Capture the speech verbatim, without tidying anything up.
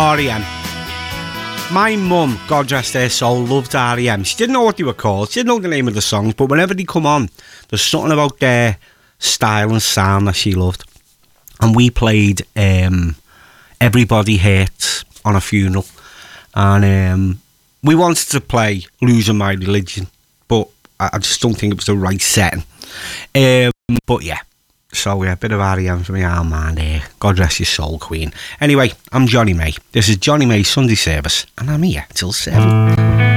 R E M. My mum, God rest her soul, loved R E M. She didn't know what they were called. She didn't know the name of the songs, but whenever they come on, there's something about their style and sound that she loved. And we played um, Everybody Hurts on a funeral. And um, we wanted to play Losing My Religion, but I, I just don't think it was the right setting. Um, but yeah. So yeah, a bit of R E M for me, oh man, there. God rest your soul, Queen. Anyway, I'm Johnny May. This is Johnny May's Sunday service, and I'm here till seven.